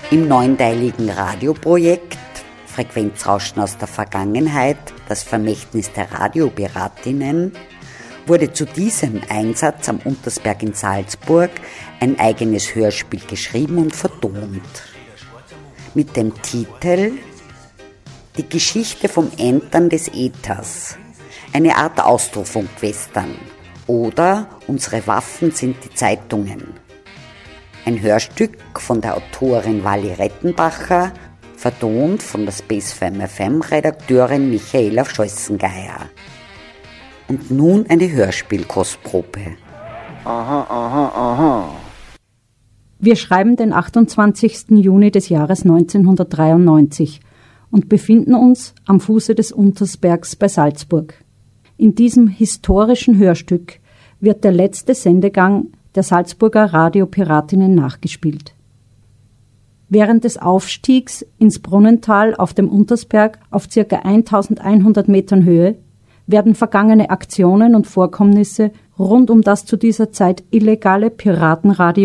Im neunteiligen Radioprojekt Frequenzrauschen aus der Vergangenheit, das Vermächtnis der Radiopiratinnen, wurde zu diesem Einsatz am Untersberg in Salzburg ein eigenes Hörspiel geschrieben und vertont. Mit dem Titel Die Geschichte vom Entern des Äthers, eine Art Austrophunk-Western, oder Unsere Waffen sind die Zeitungen. Ein Hörstück von der Autorin Wally Rettenbacher, vertont von der Spacefam FM-Redakteurin Michaela Scholzengeier. Und nun eine Hörspielkostprobe. Aha. Wir schreiben den 28. Juni des Jahres 1993 und befinden uns am Fuße des Untersbergs bei Salzburg. In diesem historischen Hörstück wird der letzte Sendegang der Salzburger Radiopiratinnen nachgespielt. Während des Aufstiegs ins Brunnental auf dem Untersberg auf ca. 1100 Metern Höhe werden vergangene Aktionen und Vorkommnisse rund um das zu dieser Zeit illegale Piratenradio